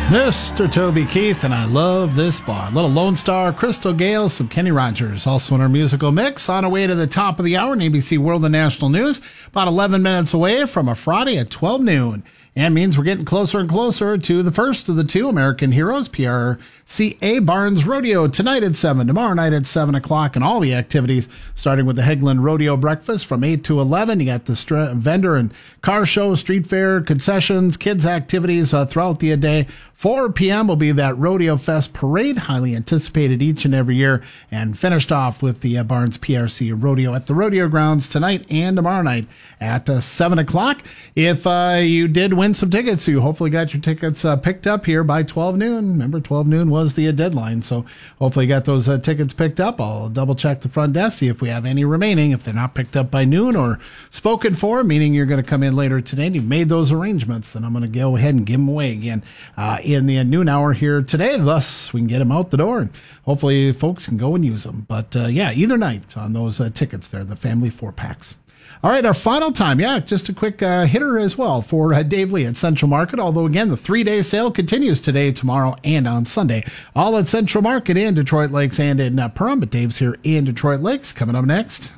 Mr. Toby Keith, and I love this bar. Little Lone Star, Crystal Gale, some Kenny Rogers. Also in our musical mix, on our way to the top of the hour in ABC World and National News, about 11 minutes away from a Friday at 12 noon. And means we're getting closer and closer to the first of the two American Heroes, PRCA Barnes Rodeo, tonight at 7, tomorrow night at 7 o'clock, and all the activities, starting with the Hegland Rodeo Breakfast from 8 to 11. You got the vendor and car show, street fair, concessions, kids' activities throughout the day. 4 p.m. will be that Rodeo Fest parade, highly anticipated each and every year, and finished off with the Barnes PRC Rodeo at the rodeo grounds tonight and tomorrow night at 7 o'clock. If you did win some tickets, you hopefully got your tickets picked up here by 12 noon. Remember, 12 noon was the deadline, so hopefully you got those tickets picked up. I'll double check the front desk, see if we have any remaining. If they're not picked up by noon or spoken for, meaning you're going to come in later today and you've made those arrangements, then I'm going to go ahead and give them away again in the noon hour here today. Thus, we can get them out the door and hopefully folks can go and use them. But yeah, either night on those tickets there, the family 4-packs. All right, our final time. Yeah, just a quick hitter as well for Dave Lee at Central Market. Although, again, the 3-day sale continues today, tomorrow, and on Sunday. All at Central Market in Detroit Lakes and in Perham. But Dave's here in Detroit Lakes. Coming up next.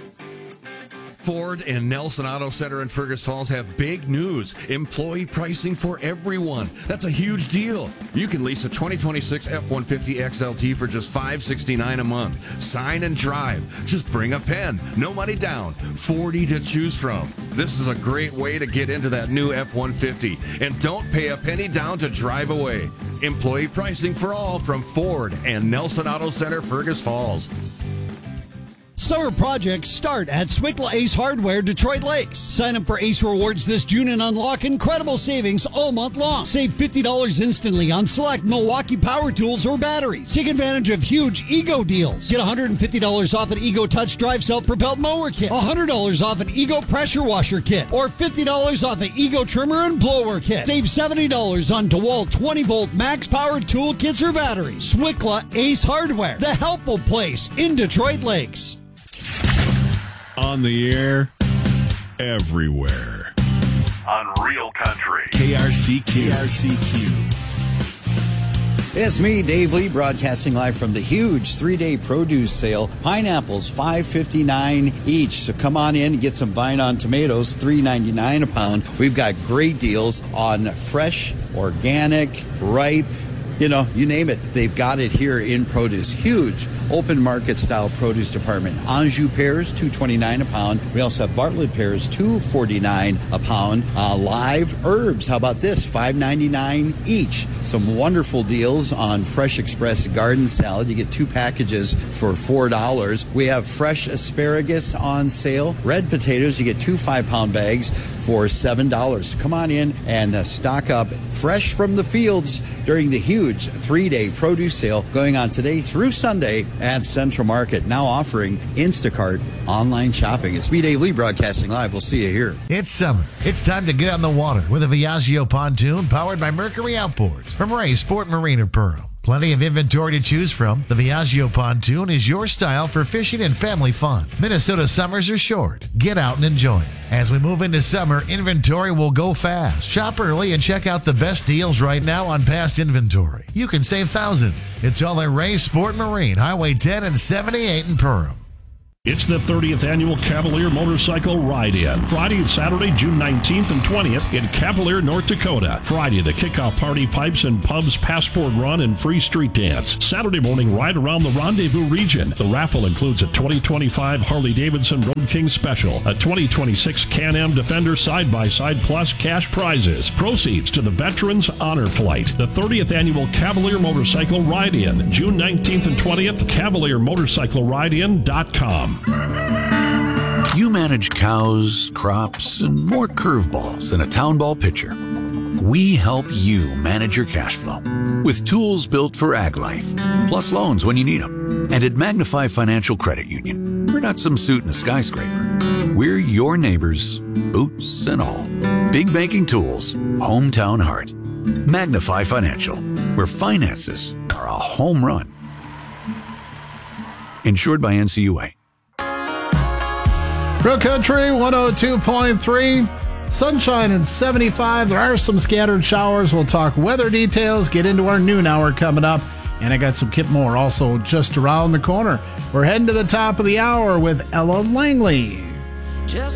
Ford and Nelson Auto Center in Fergus Falls have big news. Employee pricing for everyone. That's a huge deal. You can lease a 2026 F-150 XLT for just $569 a month. Sign and drive. Just bring a pen. No money down. 40 to choose from. This is a great way to get into that new F-150. And don't pay a penny down to drive away. Employee pricing for all from Ford and Nelson Auto Center, Fergus Falls. Summer projects start at Swickla Ace Hardware, Detroit Lakes. Sign up for Ace Rewards this June and unlock incredible savings all month long. Save $50 instantly on select Milwaukee power tools or batteries. Take advantage of huge Ego deals. Get $150 off an Ego Touch Drive self-propelled mower kit, $100 off an Ego pressure washer kit, or $50 off an Ego trimmer and blower kit. Save $70 on DeWalt 20-volt max power tool kits or batteries. Swickla Ace Hardware, the helpful place in Detroit Lakes. On the air, everywhere. On Real Country. KRCQ. It's me, Dave Lee, broadcasting live from the huge 3-day produce sale. Pineapples, $5.59 each. So come on in and get some Vine on tomatoes, $3.99 a pound. We've got great deals on fresh, organic, ripe. You know, you name it, they've got it here in produce. Huge open market style produce department. Anjou pears, $2.29 a pound. We also have Bartlett pears, $2.49 a pound. Live herbs, how about this? $5.99 each. Some wonderful deals on Fresh Express garden salad. You get 2 packages for $4. We have fresh asparagus on sale. Red potatoes, you get 2 5-pound bags for $7. Come on in and stock up fresh from the fields during the huge 3-day produce sale going on today through Sunday at Central Market. Now offering Instacart online shopping. It's me, Dave Lee, broadcasting live. We'll see you here. It's summer. It's time to get on the water with a Viaggio pontoon powered by Mercury Outboards from Ray Sport Marine in Perham. Plenty of inventory to choose from. The Viaggio pontoon is your style for fishing and family fun. Minnesota summers are short. Get out and enjoy it. As we move into summer, inventory will go fast. Shop early and check out the best deals right now on past inventory. You can save thousands. It's all at Ray Sport Marine, Highway 10 and 78 in Perham. It's the 30th Annual Cavalier Motorcycle Ride-In. Friday and Saturday, June 19th and 20th in Cavalier, North Dakota. Friday, the kickoff party, pipes and pubs, passport run, and free street dance. Saturday morning, ride around the Rendezvous region. The raffle includes a 2025 Harley-Davidson Road King Special, a 2026 Can-Am Defender Side-by-Side Plus cash prizes. Proceeds to the Veterans Honor Flight. The 30th Annual Cavalier Motorcycle Ride-In, June 19th and 20th, CavalierMotorcycleRide-In.com. You manage cows, crops, and more curveballs than a town ball pitcher. We help you manage your cash flow with tools built for ag life, plus loans when you need them. And at Magnify Financial Credit Union, we're not some suit in a skyscraper. We're your neighbors, boots and all. Big banking tools, hometown heart. Magnify Financial, where finances are a home run. Insured by NCUA. Real Country 102.3. Sunshine and 75. There are some scattered showers. We'll talk weather details, get into our noon hour coming up. And I got some Kip Moore also just around the corner. We're heading to the top of the hour with Ella Langley. Just